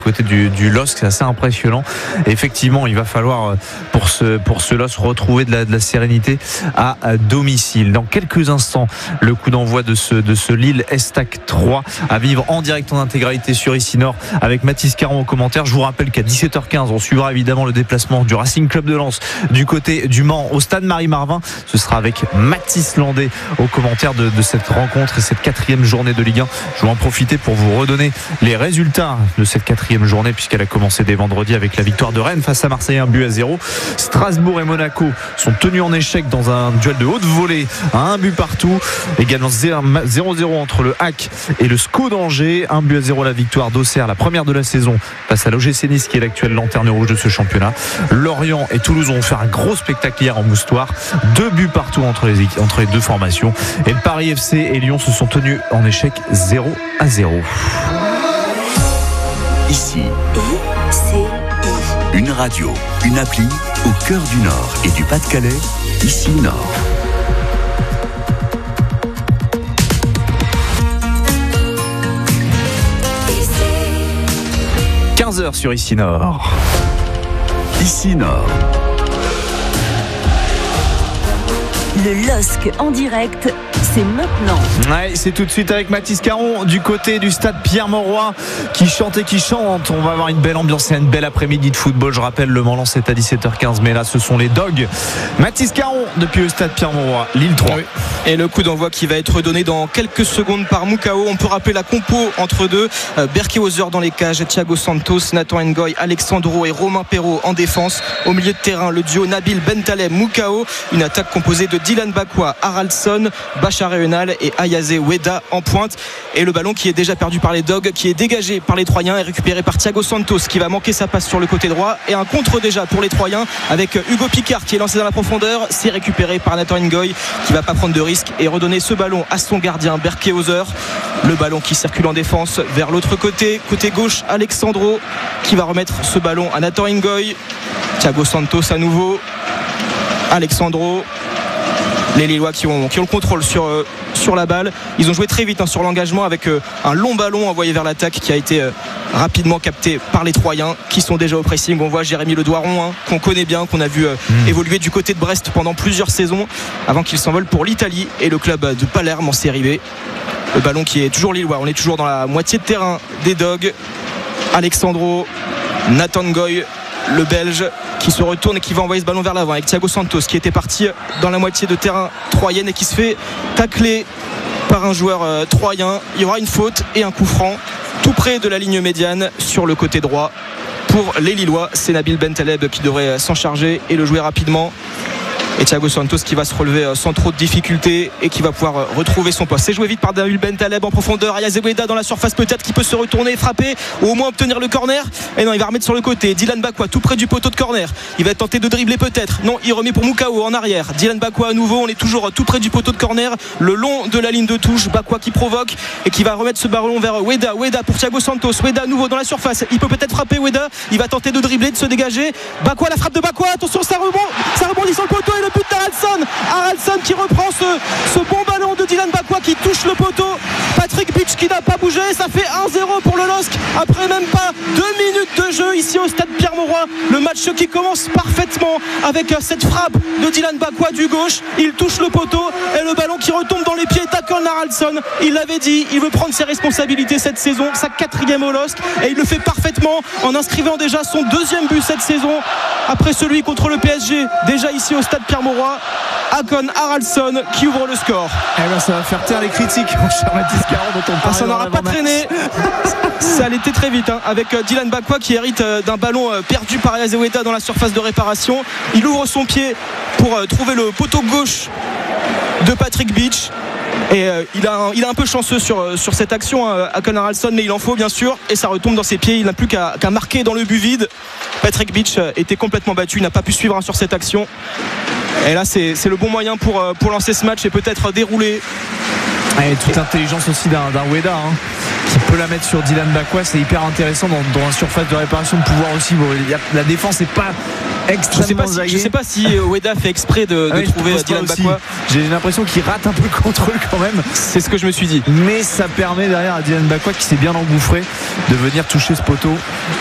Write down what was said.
côté du LOSC, c'est assez impressionnant. Et effectivement, il va falloir pour ce LOSC retrouver de la sérénité à domicile. Dans quelques instants, le coup d'envoi de ce Lille Estac 3 à vivre en direct en intégralité sur Ici Nord avec Mathis Caron au commentaire. Je vous rappelle qu'à 17h15, on suivra évidemment le déplacement du Racing Club de Lens du côté du Mans au stade Marie-Marvin. Ce sera avec Mathis Landais au commentaire de cette rencontre et cette 4e journée de Ligue 1. Je vais en profiter pour vous redonner les résultats de cette 4e journée puisqu'elle a commencé dès vendredi avec la victoire de Rennes face à Marseille 1-0. Strasbourg et Monaco sont tenus en échec dans un duel de haute volée à 1 but partout. Également 0-0 entre le HAC et le SCO d'Angers. 1-0 la victoire d'Auxerre, la première de la saison face à l'OGC Nice qui est l'actuelle lanterne rouge de ce championnat. Lorient et Toulouse ont fait un gros spectacle hier en moustoir. 2 buts partout entre les deux formations. Et le Paris FC et Lyon se sont tenus en échec 0-0. Ici, une radio, une appli au cœur du Nord et du Pas-de-Calais. Ici Nord. – 15h sur Ici Nord. Ici Nord. Le LOSC en direct, c'est maintenant. Ouais, c'est tout de suite avec Mathis Caron du côté du stade Pierre-Mauroy qui chante et qui chante. On va avoir une belle ambiance et une belle après-midi de football. Je rappelle, le Mans-Lens c'est à 17h15, mais là ce sont les Dogs. Mathis Caron depuis le stade Pierre-Mauroy, Lille 3. Oui. Et le coup d'envoi qui va être donné dans quelques secondes par Moukao. On peut rappeler la compo entre deux. Berkehauser dans les cages, Thiago Santos, Nathan Ngoy, Alexandro et Romain Perrault en défense. Au milieu de terrain, le duo Nabil Bentaleb, Moukao. Une attaque composée de Dylan Bakwa, Haraldsson, Bachar Eunal et Ayaze Weda en pointe. Et le ballon qui est déjà perdu par les Dogs, qui est dégagé par les Troyens et récupéré par Thiago Santos qui va manquer sa passe sur le côté droit. Et un contre déjà pour les Troyens avec Hugo Picard qui est lancé dans la profondeur. C'est récupéré par Nathan Ngoy qui va pas prendre de risque et redonner ce ballon à son gardien Berkehauser. Le ballon qui circule en défense vers l'autre côté gauche, Alexandro qui va remettre ce ballon à Nathan Ngoy. Thiago Santos à nouveau, Alexandro. Les Lillois qui ont le contrôle sur la balle. Ils ont joué très vite sur l'engagement avec un long ballon envoyé vers l'attaque qui a été rapidement capté par les Troyens qui sont déjà au pressing. On voit Jérémy Le Doiron qu'on connaît bien, qu'on a vu évoluer du côté de Brest pendant plusieurs saisons avant qu'il s'envole pour l'Italie et le club de Palerme en Série B. Le ballon qui est toujours lillois. On est toujours dans la moitié de terrain des Dogs. Alexandro, Nathan Ngoy, le Belge qui se retourne et qui va envoyer ce ballon vers l'avant avec Thiago Santos qui était parti dans la moitié de terrain troyenne et qui se fait tacler par un joueur troyen. Il y aura une faute et un coup franc tout près de la ligne médiane sur le côté droit pour les Lillois. C'est Nabil Bentaleb qui devrait s'en charger et le jouer rapidement. Et Thiago Santos qui va se relever sans trop de difficultés et qui va pouvoir retrouver son poste. C'est joué vite par Nabil Bentaleb en profondeur. Ayaze Weda dans la surface peut-être qui peut se retourner, frapper ou au moins obtenir le corner. Et non, il va remettre sur le côté. Dylan Bakwa tout près du poteau de corner. Il va tenter de dribbler peut-être. Non, il remet pour Moukao en arrière. Dylan Bakwa à nouveau. On est toujours tout près du poteau de corner. Le long de la ligne de touche. Bakwa qui provoque et qui va remettre ce ballon vers Weda. Weda pour Thiago Santos. Weda à nouveau dans la surface. Il peut peut-être frapper Weda. Il va tenter de dribbler, de se dégager. Bakwa, la frappe de Bakwa. Attention, ça rebondit sur le poteau et le but d'Haraldsson qui reprend ce bon ballon de Dylan Bakwa qui touche le poteau. Patrick Beach qui n'a pas bougé. Ça fait 1-0 pour le LOSC après même pas 2 minutes de jeu ici au stade Pierre-Mauroy. Le match qui commence parfaitement avec cette frappe de Dylan Bakwa du gauche. Il touche le poteau et le ballon qui retombe dans les pieds d'Hakan Haraldsson. Il l'avait dit, il veut prendre ses responsabilités cette saison, sa 4e au LOSC et il le fait parfaitement en inscrivant déjà son 2e but cette saison après celui contre le PSG déjà ici au stade Pierre-Mauroy. Hakan Haraldsson qui ouvre le score. Eh ben ça va faire taire les critiques, mon cher Mathis Caron, dont on parle. Ça n'aura pas traîné. Ça allait très vite avec Dylan Bakwa qui hérite d'un ballon perdu par Ayaze Weda dans la surface de réparation. Il ouvre son pied pour trouver le poteau gauche de Patrick Beach. Et il est un peu chanceux sur cette action Hakan Haraldsson, mais il en faut bien sûr et ça retombe dans ses pieds. Il n'a plus qu'à marquer dans le but vide. Patrick Beach était complètement battu, il n'a pas pu suivre sur cette action. Et là c'est le bon moyen pour lancer ce match et peut-être dérouler. Et toute l'intelligence aussi d'un Weda qui peut la mettre sur Dylan Bakwa. C'est hyper intéressant dans la surface de réparation de pouvoir aussi. Bon, la défense n'est pas extrêmement je sais pas si Ueda fait exprès de trouver Dylan Bakwa. J'ai l'impression qu'il rate un peu le contrôle quand même. C'est ce que je me suis dit. Mais ça permet derrière à Dylan Bakwa, qui s'est bien engouffré, de venir toucher ce poteau.